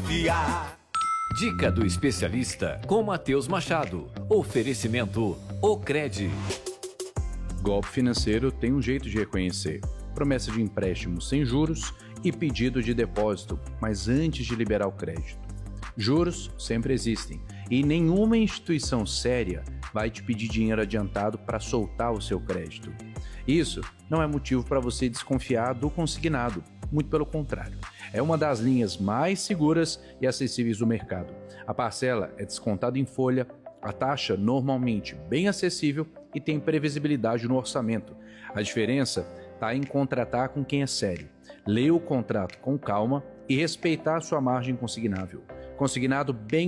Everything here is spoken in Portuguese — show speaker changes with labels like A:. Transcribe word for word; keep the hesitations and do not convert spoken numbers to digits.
A: confiar.
B: Dica do especialista com Matheus Machado. Oferecimento Ocred.
C: Golpe financeiro tem um jeito de reconhecer: promessa de empréstimo sem juros e pedido de depósito, mas antes de liberar o crédito. Juros sempre existem e nenhuma instituição séria vai te pedir dinheiro adiantado para soltar o seu crédito. Isso não é motivo para você desconfiar do consignado, muito pelo contrário. É uma das linhas mais seguras e acessíveis do mercado. A parcela é descontada em folha, a taxa normalmente bem acessível e tem previsibilidade no orçamento. A diferença está em contratar com quem é sério. Leia o contrato com calma e respeitar a sua margem consignável. Consignado bem